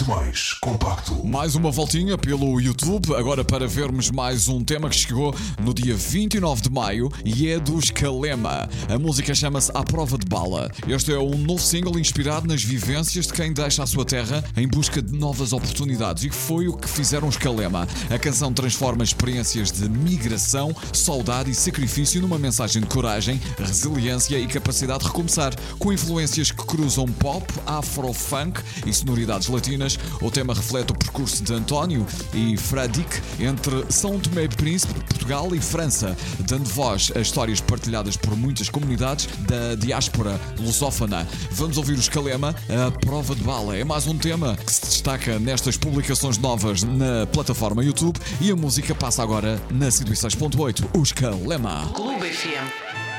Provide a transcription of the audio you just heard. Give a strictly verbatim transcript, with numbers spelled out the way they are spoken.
mais compacto. Mais uma voltinha pelo YouTube, agora para vermos mais um tema que chegou no dia vinte e nove de maio e é dos Kalema. A música chama-se À Prova de Bala. Este é um novo single inspirado nas vivências de quem deixa a sua terra em busca de novas oportunidades, e foi o que fizeram os Kalema. A canção transforma experiências de migração, saudade e sacrifício numa mensagem de coragem, resiliência e capacidade de recomeçar, com influências que cruzam pop, afro-funk e sonoridades latinas. O tema reflete o percurso de António e Fradique entre São Tomé e Príncipe, Portugal e França, dando voz a histórias partilhadas por muitas comunidades da diáspora lusófona. Vamos ouvir os Kalema, A Prova de Bala. É mais um tema que se destaca nestas publicações novas na plataforma YouTube, e a música passa agora na cento e seis ponto oito. Os Kalema. Clube F M.